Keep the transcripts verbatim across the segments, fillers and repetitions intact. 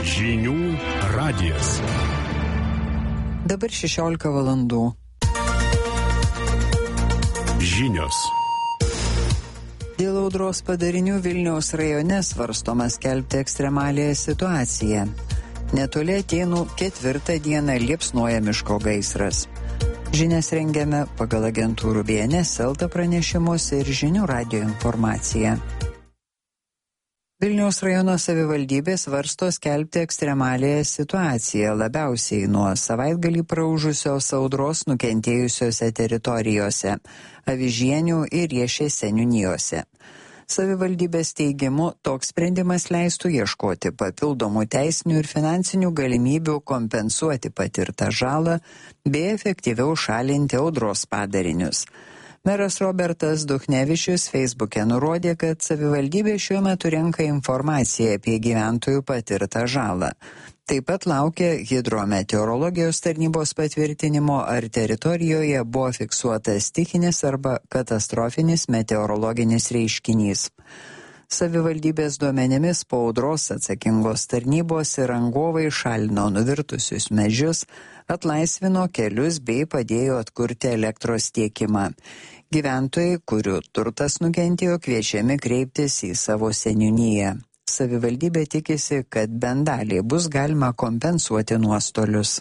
Žinių radijas. Dabar šešiolika valandų. Žinios. Dėl audros padarinių Vilniaus rajone svarstoma skelbti ekstremaliąją situaciją. Netoli Atėnų ketvirtą dieną liepsnoja miško gaisras. Žinias rengiame pagal agentūrų B N S, Elta pranešimus ir Žinių radijo informaciją. Vilniaus rajono savivaldybė svarsto skelbti ekstremaliąją situaciją labiausiai nuo savaitgalį praūžusios audros nukentėjusiose teritorijose – Avižienių ir Riešės seniūnijose. Savivaldybės teigimu, toks sprendimas leistų ieškoti papildomų teisinių ir finansinių galimybių kompensuoti patirtą žalą bei efektyviau šalinti audros padarinius. Meras Robertas Duchnevičius Feisbuke nurodė, kad savivaldybė šiuo metu renka informaciją apie gyventojų patirtą žalą. Taip pat laukia hidrometeorologijos tarnybos patvirtinimo, ar teritorijoje buvo fiksuotas stichinis arba katastrofinis meteorologinis reiškinys. Savivaldybės duomenimis po audros atsakingos tarnybos ir rangovai šalino nuvirtusius medžius, atlaisvino kelius bei padėjo atkurti elektros tiekimą. Gyventojai, kurių turtas nukentėjo, kviečiami kreiptis į savo seniūniją. Savivaldybė tikisi, kad bent dalį bus galima kompensuoti nuostolius.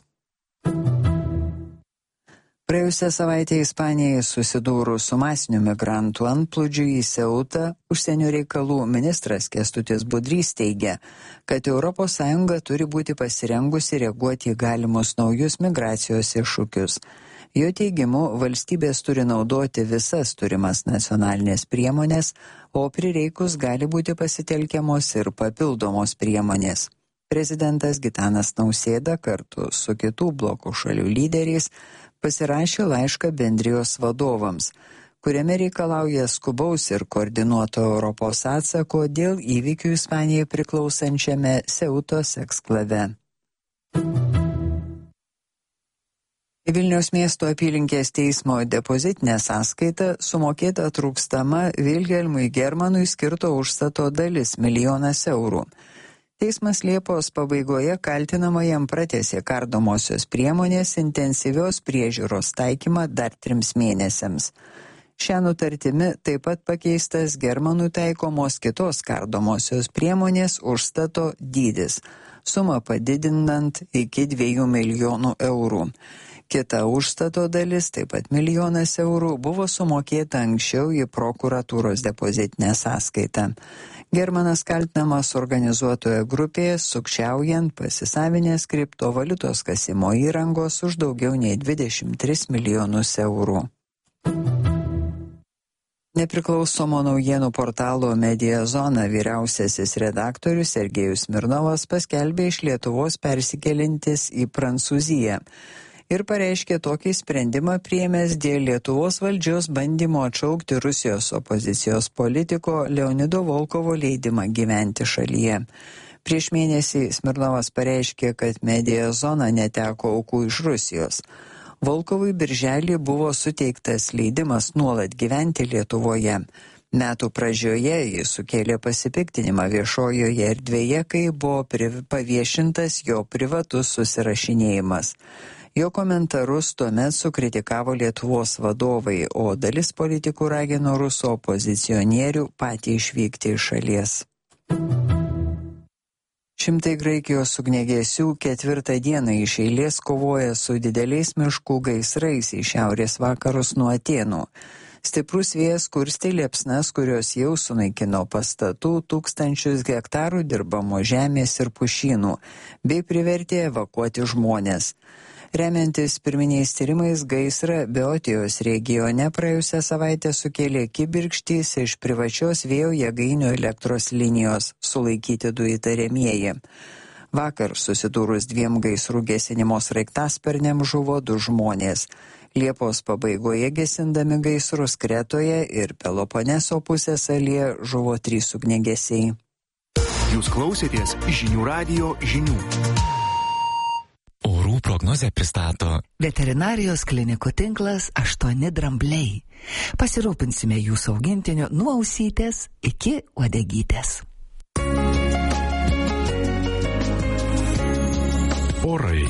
Praėjusią savaitę Ispanijai susidūrus su masiniu migrantų antplūdžiu į Seutą, užsienio reikalų ministras Kęstutis Budrys teigia, kad Europos Sąjunga turi būti pasirengusi reaguoti į galimus naujus migracijos iššūkius. Jo teigimu, valstybės turi naudoti visas turimas nacionalinės priemonės, o prireikus gali būti pasitelkiamos ir papildomos priemonės. Prezidentas Gitanas Nausėda kartu su kitų blokų šalių lyderiais pasirašė laišką bendrijos vadovams, kuriame reikalauja skubaus ir koordinuoto Europos atsako dėl įvykių Ispanijai priklausančiame Seutos eksklave. Į Vilniaus miesto apylinkės teismo depozitinę sąskaitą sumokėta trūkstama Vilhelmui Germanui skirto užstato dalis milijonas eurų. Teismas Liepos pabaigoje kaltinamajam pratęsė kardomosios priemonės intensyvios priežiūros taikymą dar trims mėnesiams. Šią nutartimi taip pat pakeistas Germanui taikomos kitos kardomosios priemonės užstato dydis, sumą padidinant iki dviejų milijonų eurų. Kita užstato dalis, taip pat milijonas eurų, buvo sumokėta anksčiau į prokuratūros depozitinę sąskaitą. Germanas kaltinamas organizuotoje grupėje sukčiaujant pasisavinęs kriptovaliutos kasimo įrangos už daugiau nei dvidešimt tris milijonus eurų. Nepriklausomo naujienų portalo Media Zona vyriausiasis redaktorius Sergejus Smirnovas paskelbė iš Lietuvos persikeliantis į Prancūziją ir pareiškė tokį sprendimą priėmęs dėl Lietuvos valdžios bandymo atšaukti Rusijos opozicijos politiko Leonido Volkovo leidimą gyventi šalyje. Prieš mėnesį Smirnovas pareiškė, kad Media Zona neteko aukų iš Rusijos. Volkovui birželį buvo suteiktas leidimas nuolat gyventi Lietuvoje. Metų pradžioje jis sukėlė pasipiktinimą viešojoje erdvėje, kai buvo paviešintas jo privatus susirašinėjimas. Jo komentarus tuomet sukritikavo Lietuvos vadovai, o dalis politikų ragino rusų opozicionierių patį išvykti iš šalies. Šimtai Graikijos ugniagesių ketvirtą dieną iš eilės kovoja su dideliais miškų gaisrais į šiaurės vakarus nuo Atėnų. Stiprus vėjas kurstė liepsnas, kurios jau sunaikino pastatų, tūkstančius hektarų dirbamo žemės ir pušynų, bei privertė evakuoti žmones. Remiantis pirminiais tyrimais, gaisrą Beotijos regione praėjusią savaitę sukėlė kibirkštys iš privačios vėjo jėgainių elektros linijos, sulaikyti du įtariamieji. Vakar susidūrus dviem gaisrų gesinimo sraigtasparniam žuvo du žmonės. Liepos pabaigoje gesindami gaisrus Kretoje ir Peloponeso pusiasalyje žuvo trys ugniagesiai. Jūs klausėtės Žinių radijo žinių. Orų prognozę pristato Veterinarijos klinikų tinklas aštuoni drambliai. Pasirūpinsime jūsų augintiniu nuo ausytės iki uodegytės. orai.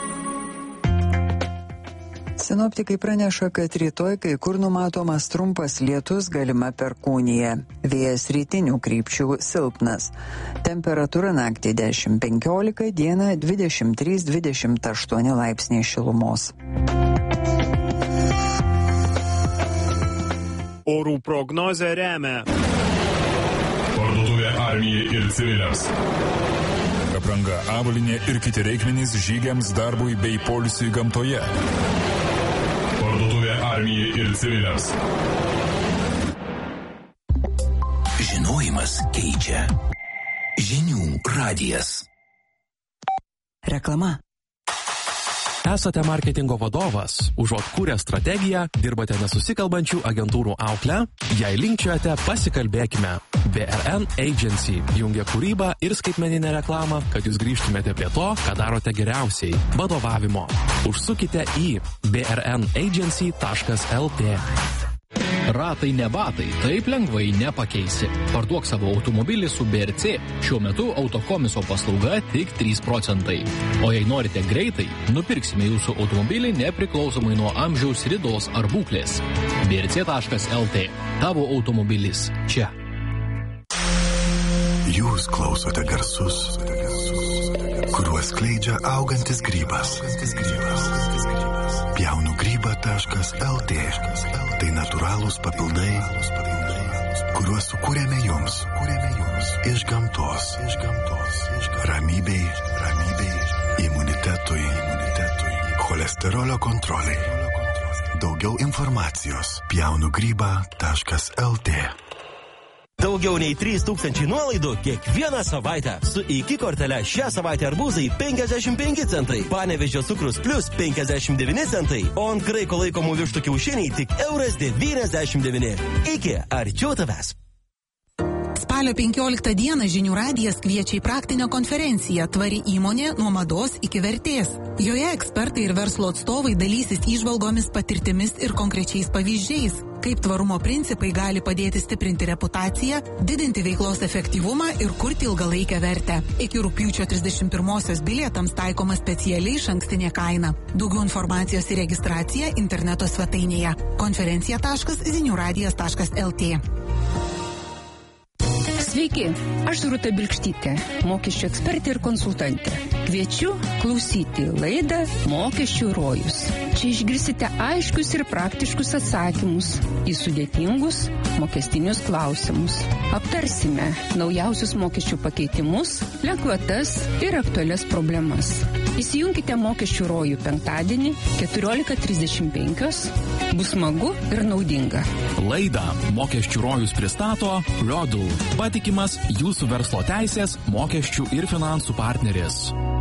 Sinoptikai praneša, kad rytoj kai kur numatomas trumpas lietus, galima perkūnija. Vėjas rytinių krypčių silpnas. Temperatūra naktį dešimt penkiolika, dieną dvidešimt trys dvidešimt aštuoni laipsniai šilumos. Orų prognozę remia Parduotuvė armijai ir civiliams. Apranga, avalynė ir kiti reikmenys žygiams, darbui bei poilsiui gamtoje. Parduotuvė armijai ir civiliams. Žinojimas keičia. Žinių radijas. Reklama. Esate marketingo vadovas, užuot kūrę strategiją, dirbate nesusikalbančių agentūrų auklę, jei linkčiojate, pasikalbėkime. B R N Agency jungia kūrybą ir skaitmeninę reklamą, kad jūs grįžtumėte prie to, ką darote geriausiai – vadovavimo. Užsukite į b r n agency taškas l t. Ratai ne batai, taip lengvai nepakeisi. Parduok savo automobilį su B R C. Šiuo metu autokomiso paslauga tik trys procentai. O jei norite greitai, nupirksime jūsų automobilį nepriklausomai nuo amžiaus, ridos ar būklės. b r c taškas l t. Tavo automobilis čia. Jūs klausote garsus, kuriuos skleidžia augantis grybas. pjaunu grybą taškas l t. Tai natūralūs papildai, kuriuos sukūrėme jums iš gamtos. Ramybei, imunitetui, cholesterolio kontroliai. Daugiau informacijos pjaunu grybą taškas l t. Daugiau nei trys tūkstančiai nuolaidų kiekvieną savaitę. Su iki kortele šią savaitę arbūzai penkiasdešimt penki centai, Panevėžio cukrus plus penkiasdešimt devyni centai, o ant kraiko laikomų vištų kiaušiniai tik euras devyniasdešimt devyni. Iki arčiau tavęs. Spalio penkioliktą dieną Žinių radijas kviečia į praktinę konferenciją Tvari įmonė nuo mados iki vertės. Joje ekspertai ir verslo atstovai dalysis įžvalgomis, patirtimis ir konkrečiais pavyzdžiais, kaip tvarumo principai gali padėti stiprinti reputaciją, didinti veiklos efektyvumą ir kurti ilgalaikę vertę. Iki rugpjūčio trisdešimt pirmosios bilietams taikoma specialiai išankstinė kaina. Daugiau informacijos ir registracija interneto svetainėje konferencija taškas žinių radijas taškas l t. Sveiki, aš Rūta Bilkštytė, mokesčių ekspertė ir konsultantė. Kviečiu klausyti laidą Mokesčių rojus. Čia išgirsite aiškius ir praktiškus atsakymus į sudėtingus mokestinius klausimus. Aptarsime naujausius mokesčių pakeitimus, lengvatas ir aktualias problemas. Įsijunkite Mokesčių rojų penktadienį keturiolika trisdešimt penki. Bus smagu ir naudinga. Laidą Mokesčių rojus pristato Rodl, patikimas jūsų verslo teisės, mokesčių ir finansų partneris.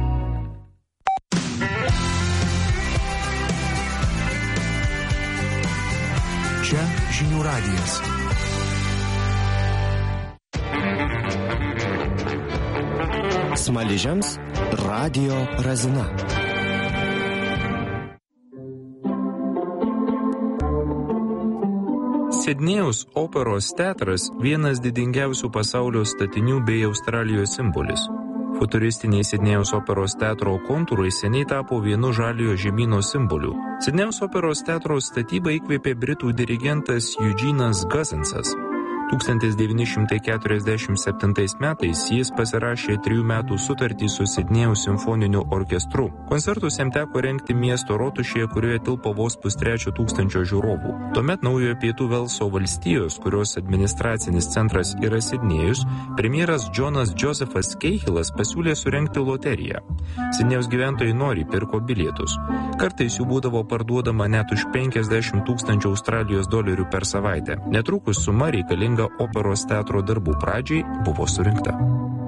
Čia Žinių radijas. Smaližiams Radio Razina. Sidnėjaus operos teatras vienas didingiausių pasaulio statinių bei Australijos simbolis. Futuristiniai Sidnėjaus operos teatro kontūrai seniai tapo vienu žaliojo žemyno simboliu. Sidnėjaus operos teatro statybą įkvėpė britų dirigentas Eugenas Guzzensas. tūkstantis devyni šimtai keturiasdešimt septintais metais jis pasirašė trijų metų sutartį su Sidnėjaus simfoniniu orkestru. Koncertus jam teko rengti miesto rotušėje, kurioje tilpo vos pustrečio tūkstančio žiūrovų. Tuomet naujojo Pietų Velso valstijos, kurios administracinis centras yra Sidnėjus, premjeras Džonas Džozefas Keihilas pasiūlė surengti loteriją. Sidnėjaus gyventojai nori pirko bilietus. Kartais jų būdavo parduodama net už penkiasdešimt tūkstančių Australijos dolerių per savaitę. Netrukus suma reikalinga operos teatro darbų pradžiai buvo surinkta.